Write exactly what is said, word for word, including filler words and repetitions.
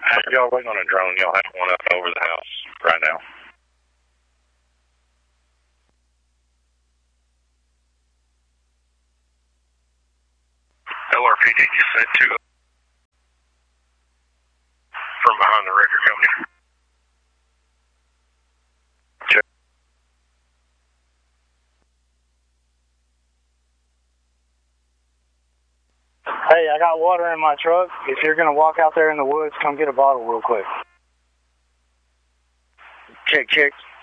Y'all waiting on a drone. Y'all have one up over the house right now. L R P D just sent two from behind the record company. Check. Hey, I got water in my truck. If you're going to walk out there in the woods, come get a bottle real quick. Check, check.